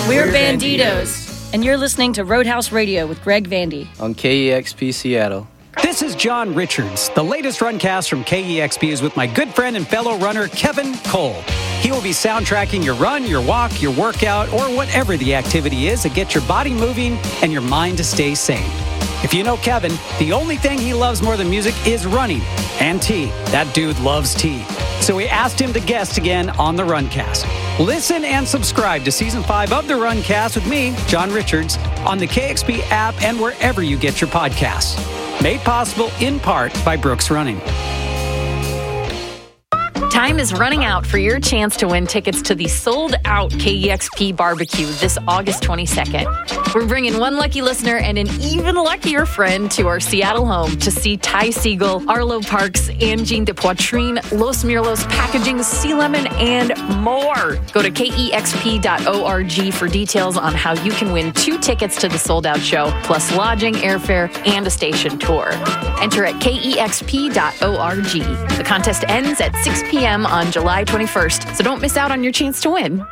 We're Banditos, and you're listening to Roadhouse Radio with Greg Vandy on KEXP Seattle. This is John Richards. The latest Runcast from KEXP is with my good friend and fellow runner, Kevin Cole. He will be soundtracking your run, your walk, your workout, or whatever the activity is to get your body moving and your mind to stay sane. If you know Kevin, the only thing he loves more than music is running and tea. That dude loves tea. So we asked him to guest again on the Runcast. Listen and subscribe to Season 5 of the Runcast with me, John Richards, on the KXP app and wherever you get your podcasts. Made possible in part by Brooks Running. Time is running out for your chance to win tickets to the sold-out KEXP barbecue this August 22nd. We're bringing one lucky listener and an even luckier friend to our Seattle home to see Ty Siegel, Arlo Parks, Angine de Poitrine, Los Mirlos Packaging, Sea Lemon, and more. Go to kexp.org for details on how you can win 2 tickets to the sold-out show, plus lodging, airfare, and a station tour. Enter at kexp.org. The contest ends at 6 p.m. on July 21st, so don't miss out on your chance to win.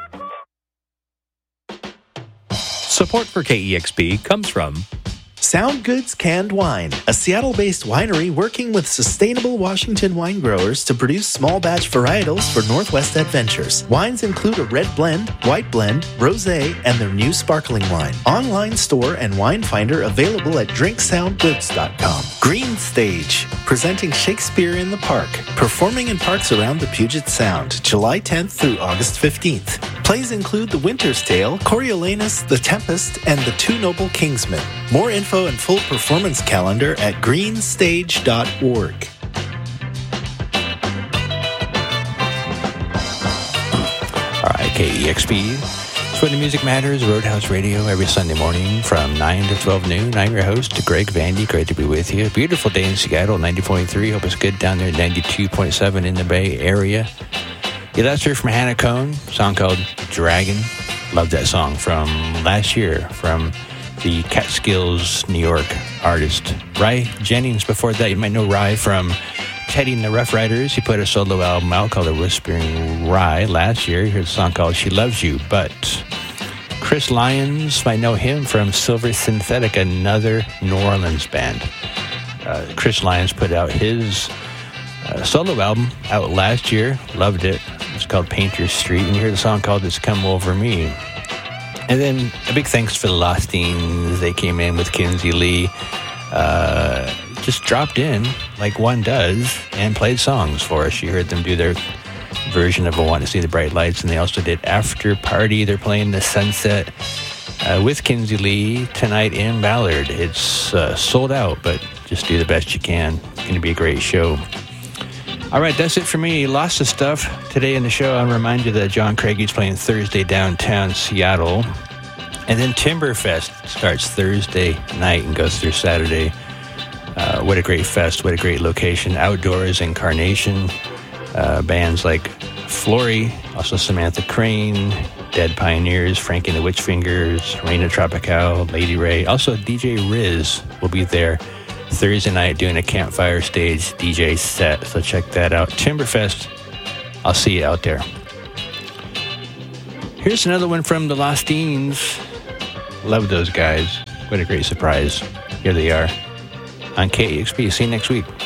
Support for KEXP comes from Sound Goods Canned Wine, a Seattle-based winery working with sustainable Washington wine growers to produce small batch varietals for Northwest Adventures. Wines include a red blend, white blend, rosé, and their new sparkling wine. Online store and wine finder available at drinksoundgoods.com. Green Stage, presenting Shakespeare in the Park, performing in parks around the Puget Sound, July 10th through August 15th. Plays include The Winter's Tale, Coriolanus, The Tempest, and The Two Noble Kingsmen. More info and full performance calendar at greenstage.org. All right, KEXP. It's where the music matters, Roadhouse Radio, every Sunday morning from 9 to 12 noon. I'm your host, Greg Vandy. Great to be with you. Beautiful day in Seattle, 90.3. Hope it's good down there, 92.7 in the Bay Area. Yeah, that's her from Hannah Cohn, song called Dragon. Love that song from last year from the Catskills, New York artist. Ry Jennings before that. You might know Ry from Teddy and the Rough Riders. He put a solo album out called The Whispering Rye last year. You heard a song called She Loves You. But Chris Lyons, might know him from Silver Synthetic, another New Orleans band. Chris Lyons put out his solo album out last year. Loved it. It's called Painter's Street. And you heard a song called It's Come Over Me. And then a big thanks for the Lostines. They came in with Kinsey Lee. Just dropped in like one does and played songs for us. You heard them do their version of I Want to See the Bright Lights, and they also did After Party. They're playing the Sunset with Kinsey Lee tonight in Ballard. It's sold out, but just do the best you can. It's going to be a great show. All right, that's it for me. Lots of stuff today in the show. I'll remind you that John Craigie's playing Thursday downtown Seattle. And then Timberfest starts Thursday night and goes through Saturday. What a great fest. What a great location. Outdoors Incarnation. Bands like Flory, also Samantha Crane, Dead Pioneers, Frankie and the Witchfingers, Reina Tropical, Lady Ray. Also DJ Riz will be there Thursday night doing a campfire stage DJ set, so check that out. Timberfest, I'll see you out there. Here's another one from the Lostines. Love those guys. What a great surprise. Here they are on KEXP. See you next week.